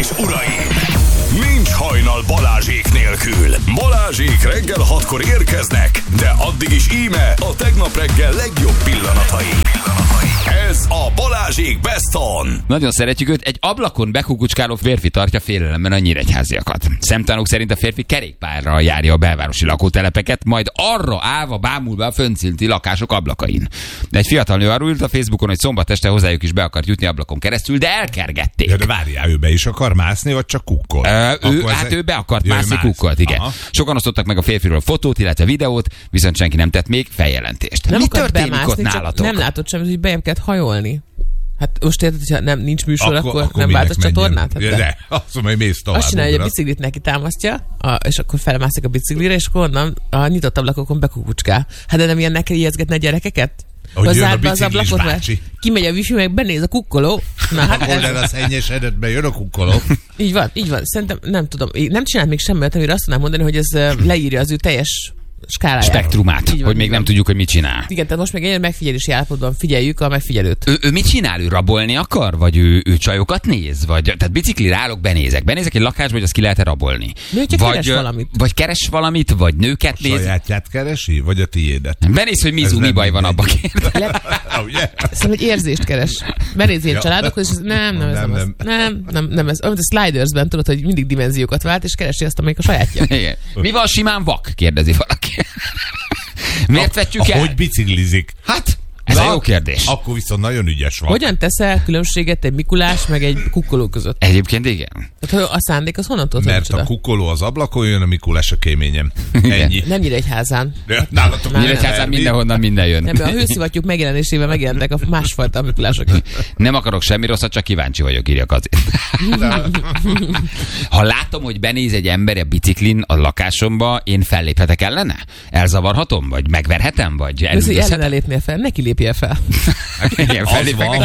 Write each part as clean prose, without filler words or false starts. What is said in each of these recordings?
és uraim! Nincs hajnal Balázsék nélkül. Balázsék reggel 6-kor érkeznek, de addig is íme a tegnap reggel legjobb pillanatai. Ez a Balázsék Best On. Nagyon szeretjük őt, egy ablakon bekukucskáló férfi tartja félelemben a nyíregyháziakat. Szemtanúk szerint a férfi kerékpárral járja a belvárosi lakótelepeket, majd arra állva bámul be a fönnszinti lakások ablakain. De egy fiatal nő arról írt a Facebookon, hogy szombat este hozzájuk is be akart jutni ablakon keresztül, de elkergették. Ja, de várjál, ő be is akar mászni, vagy csak kukkol? Ő be akart mászni, kukkolt, igen. Aha. Sokan osztottak meg a férfiről fotót, illetve videót, viszont senki nem tett még feljelentést. Nem Mi akart történik bemászni, ott nálatok? Nem látod semmit, hogy bejebb kellett hajolni. Hát most érted, hogyha nem, nincs műsor, akkor nem vált a csatornát? Hát de azt mondom, hogy mész tovább. Azt csinálja, hogy a biciklit neki támasztja, és akkor felmászik a biciklire, és akkor onnan a nyitott ablakokon bekukucskál. Hát de nem ilyennek kell ijeszgetni a gyerekeket? Hogy jön a be az ablakot, mert kimegy a wifi, meg benéz a kukkoló. Na, hát ez a szennyes eredetben jön a kukkoló. Így van. Szerintem nem tudom. Nem csinált még semmit, amire azt tudnám mondani, hogy ez leírja az ő teljes skáláját. Spektrumát, van, hogy még nem tudjuk, hogy mit csinál. Igen, tehát most még egy megfigyelési állapotban figyeljük a megfigyelőt. Ő mit csinál? Ő rabolni akar? Vagy ő csajokat néz? Vagy, tehát biciklire állok, benézek egy lakásba, hogy azt ki lehet rabbolni? Keres valamit. Vagy keres valamit, vagy nőket néz. Sajátját keresi, vagy a tiédet? Benéz, hogy Mizu, mi baj van abba, kérde. Szerintem egy érzést keres. Benéz ilyen családokhoz, és nem ez. Olyan, a Slidersben tudod, hogy mindig dimenziókat vált, és keresi azt, amelyik a sajátja. Igen. Mi van simán vak? Kérdezi valaki. Miért vetjük el? Hogy biciklizik? Hát, ez egy jó kérdés. Akkor viszont nagyon ügyes van. Hogyan teszel különbséget egy Mikulás meg egy kukkoló között? Egyébként igen. Tehát a szándék az honnan tudod? Mert a kukkoló az ablakon jön, a Mikulás a kéményem. Ennyi. Nem Nyíregyházán. Nyíregyházán mindenhonnan minden jön. Nem, a hőszivattyúk megjelenésével megjelentek a másfajta Mikulások. Nem akarok semmi rosszat, csak kíváncsi vagyok, írja Kazi. Ha látom, hogy benéz egy ember a biciklin a lakásomba, én felléphetek ellene? Elzavarhatom? Vagy megverhetem? Vagy elüldözhetem? Ellene lépnél fel? Neki lépjél fel. Igen, fellépek.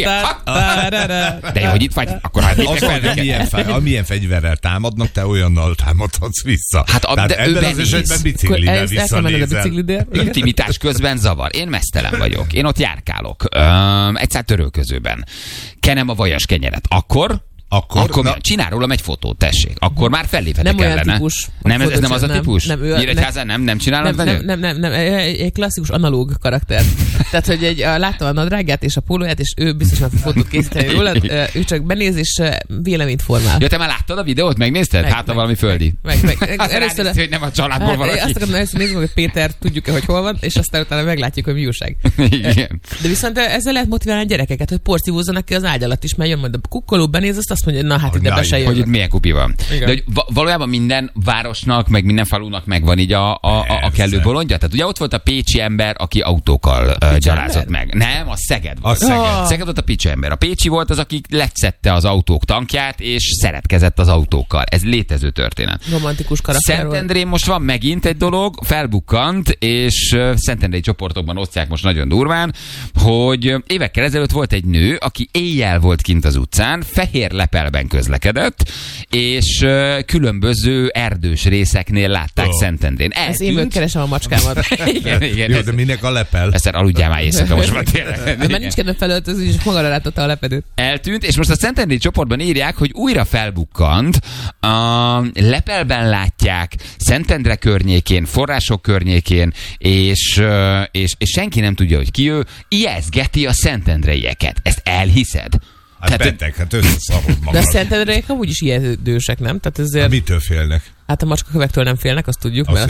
De hogy itt vagy, akkor hát lépjek fel. Amilyen fegyverrel támadnak, te olyannal támadhatsz vissza. Hát ebben az esetben biciklivel visszanézel. Intimitás közben zavar. Én meztelen vagyok. Én ott járkálok. Egyszer törölközőben. Kenem a vajas kenyeret. Akkor csinál rólam egy fotót, tessék. Akkor már felléphetek ellene. Nem olyan típus. Nem, ez nem az a típus? Nyíregyházán nem csinálod velük? Nem. Egy klasszikus analóg karakter. Tehát, hogy láttam a nadrágját és a pólóját, és ő biztos meg fog fotót készíteni róla. Ő csak benéz és véleményt formál. Ja, te már láttad a videót? Megnézted? Hát valami földi. Először, hogy nem a családból valaki. Azt akarom, először nézzük, hogy Péter tudjuk-e, hogy hol van, és aztán utána meglátjuk, hogy mi újság. De viszont ezzel lehet motiválni a gyerekeket, hogy porcívózzanak ki az ágy alatt is, mert jön majd a kukkoló, benéz, azt mondja, na hát ide be se jön. Hogy itt milyen kupi van. Igen. De hogy valójában minden városnak, meg minden falunak megvan így a kellő bolondja. Tehát ugye ott volt a pécsi ember, aki autókkal gyalázott meg. Nem, a Szeged volt. Szeged volt a pécsi ember. A pécsi volt az, aki lecette az autók tankját, és szeretkezett az autókkal. Ez létező történet. Romantikus karakter. Szentendrén most van megint egy dolog, felbukkant, és szentendrei csoportokban osztják most nagyon durván, hogy évekkel ezelőtt volt egy nő, aki éjjel volt kint az utcán, fehér lepelben közlekedett, és különböző erdős részeknél látták Szentendrén. Ez én keresem a macskámat. igen. Jó, de minek a lepel? Ezt aludjál már éjszaka most már tényleg. Már nincs kedve felöltözni, és magára látotta a lepedőt. Eltűnt, és most a Szentendrei csoportban írják, hogy újra felbukkant. A lepelben látják, Szentendre környékén, források környékén, és senki nem tudja, hogy ki ő, ijeszgeti a szentendreieket. Ezt elhiszed? Hát beteg, hát összeszarod magad. De a szentendreiek amúgy is ijedősek, nem? Tehát ezért... Mitől félnek? Hát a macskakövektől nem félnek, azt tudjuk. Az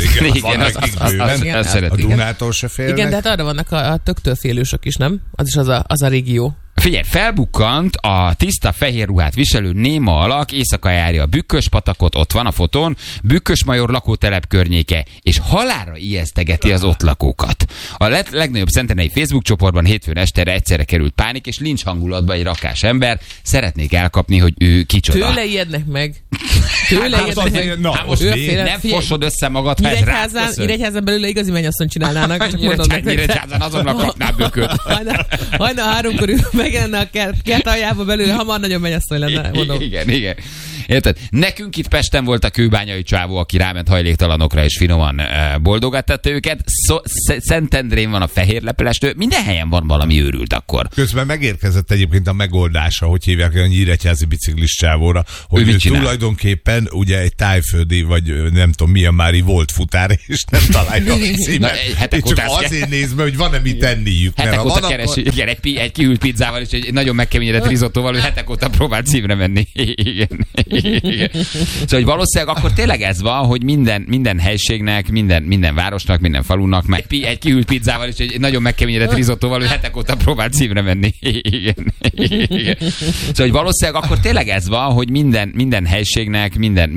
Mert a Dunától se félnek. Igen, de hát arra vannak a töktől félősök is, nem? Az is az a régió. Figyelj, felbukkant a tiszta fehér ruhát viselő néma alak, éjszaka járja a Bükkös-patakot, ott van a fotón, Bükkös-major lakótelep környéke, és halálra ijesztegeti az ott lakókat. A legnagyobb szentendrei Facebook csoportban hétfőn estere egyszerre került pánik, és lincs hangulatba egy rakás ember. Szeretnék elkapni, hogy ő kicsoda. Tőle ijednek meg. Nem fosod össze magad, ha ez rád köszön. Nyíregyházán belőle igazi mennyasszony csinálnának. Nyíregyházán azonnal kapnál bükköt. Hajnal 3-kor meg megjelegne a kert aljába belőle, hamar nagyon mennyasszony lenne, mondom. Igen. Érted? Nekünk itt Pesten volt a kőbányai csávó, aki ráment hajléktalanokra, és finoman boldogattatta őket. Szentendrén van a fehérlepelestő. Minden helyen van valami őrült akkor. Közben megérkezett egyébként a megoldása, hogy hívják olyan nyíregyházi biciklis csávóra, hogy ő tulajdonképpen ugye egy tájföldi, vagy nem tudom milyen mári volt futár, és nem találja a címet. Csak azért néz be, hogy van-e mit enniük. Hetek óta keresi, igen, egy kihűlt pizzával és egy nagyon megkeményedett risottóval, hogy hetek óta próbál címre menni. Igen. Szóval, hogy valószínűleg akkor tényleg ez van, hogy minden helységnek, minden városnak, minden falunak, meg egy kihűlt pizzával és egy nagyon megkeményedett risottóval, hogy hetek óta próbál címre menni. Igen. Szóval, hogy valószínűleg akkor tényleg ez van, hogy minden helységnek, minden